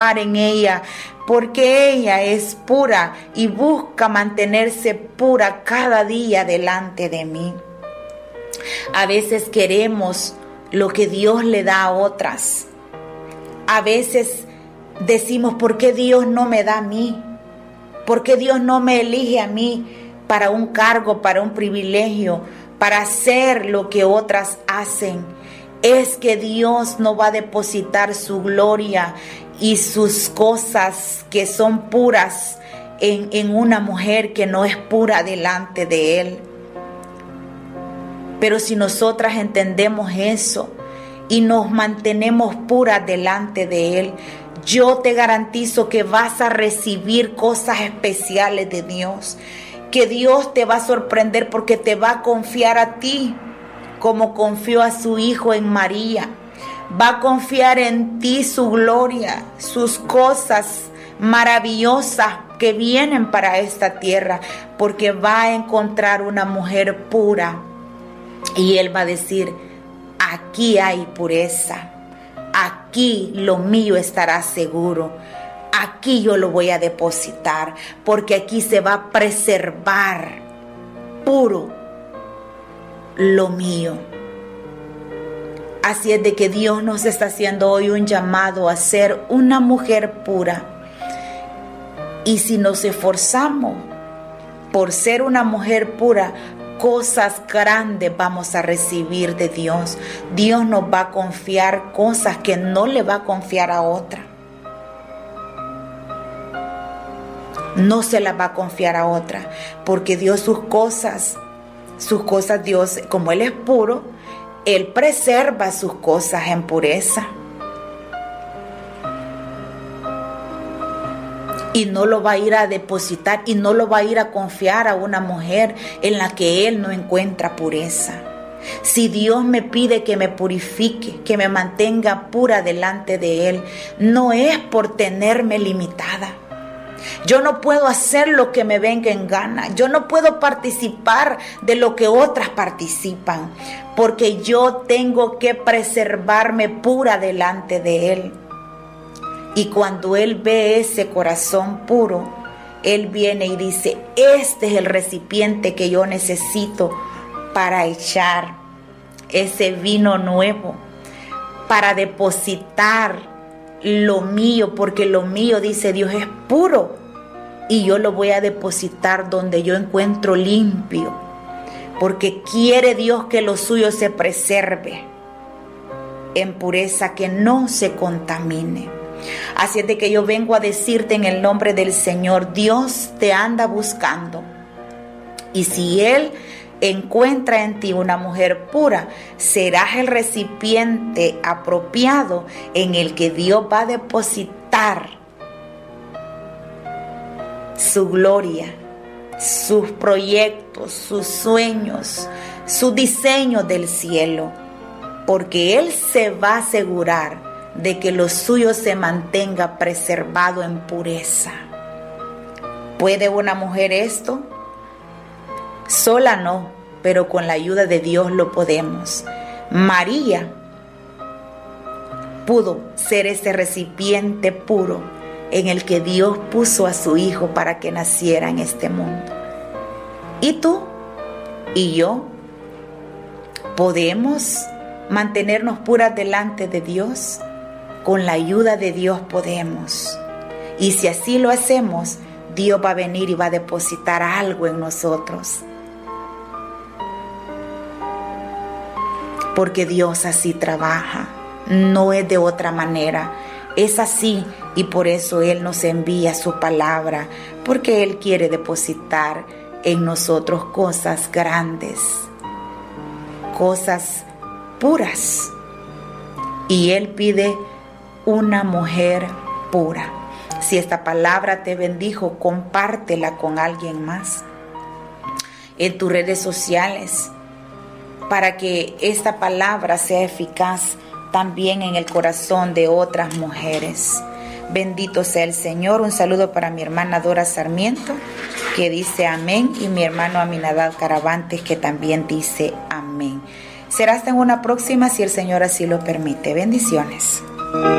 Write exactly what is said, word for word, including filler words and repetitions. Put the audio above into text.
trabajar en ella, porque ella es pura y busca mantenerse pura cada día delante de mí. A veces queremos lo que Dios le da a otras. A veces decimos, ¿por qué Dios no me da a mí? ¿Por qué Dios no me elige a mí para un cargo, para un privilegio, para hacer lo que otras hacen? Es que Dios no va a depositar su gloria y sus cosas que son puras en, en una mujer que no es pura delante de Él. Pero si nosotras entendemos eso y nos mantenemos puras delante de Él, yo te garantizo que vas a recibir cosas especiales de Dios, que Dios te va a sorprender porque te va a confiar a ti como confió a su Hijo en María. Va a confiar en ti su gloria, sus cosas maravillosas que vienen para esta tierra, porque va a encontrar una mujer pura y Él va a decir, aquí hay pureza, aquí lo mío estará seguro, aquí yo lo voy a depositar, porque aquí se va a preservar puro lo mío. Así es de que Dios nos está haciendo hoy un llamado a ser una mujer pura. Y si nos esforzamos por ser una mujer pura, cosas grandes vamos a recibir de Dios. Dios nos va a confiar cosas que no le va a confiar a otra. No se las va a confiar a otra, porque Dios sus cosas, sus cosas Dios, como Él es puro, Él preserva sus cosas en pureza. Y no lo va a ir a depositar y no lo va a ir a confiar a una mujer en la que Él no encuentra pureza. Si Dios me pide que me purifique, que me mantenga pura delante de Él, no es por tenerme limitada. Yo no puedo hacer lo que me venga en gana. Yo no puedo participar de lo que otras participan, porque yo tengo que preservarme pura delante de Él. Y cuando Él ve ese corazón puro, Él viene y dice, este es el recipiente que yo necesito para echar ese vino nuevo, para depositar lo mío, porque lo mío, dice Dios, es puro, y yo lo voy a depositar donde yo encuentro limpio, porque quiere Dios que lo suyo se preserve en pureza, que no se contamine. Así es de que yo vengo a decirte en el nombre del Señor, Dios te anda buscando, y si Él encuentra en ti una mujer pura, serás el recipiente apropiado en el que Dios va a depositar su gloria, sus proyectos, sus sueños, sus diseños del cielo, porque Él se va a asegurar de que lo suyo se mantenga preservado en pureza. ¿Puede una mujer esto? Sola no, pero con la ayuda de Dios lo podemos. María pudo ser ese recipiente puro en el que Dios puso a su Hijo para que naciera en este mundo. ¿Y tú y yo podemos mantenernos puras delante de Dios? Con la ayuda de Dios podemos. Y si así lo hacemos, Dios va a venir y va a depositar algo en nosotros. Porque Dios así trabaja, no es de otra manera, es así, y por eso Él nos envía su palabra, porque Él quiere depositar en nosotros cosas grandes, cosas puras, y Él pide una mujer pura. Si esta palabra te bendijo, compártela con alguien más en tus redes sociales, para que esta palabra sea eficaz también en el corazón de otras mujeres. Bendito sea el Señor. Un saludo para mi hermana Dora Sarmiento, que dice amén, y mi hermano Aminadab Caravantes, que también dice amén. Será hasta en una próxima, si el Señor así lo permite. Bendiciones.